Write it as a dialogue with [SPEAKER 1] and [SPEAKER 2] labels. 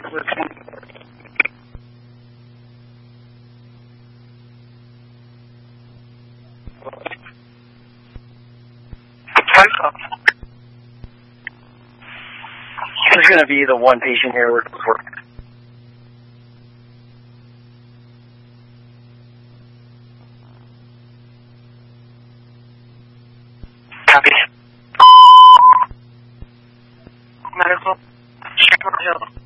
[SPEAKER 1] There's going to be the one patient here with work. Copy. Medical. Shepherd Hill.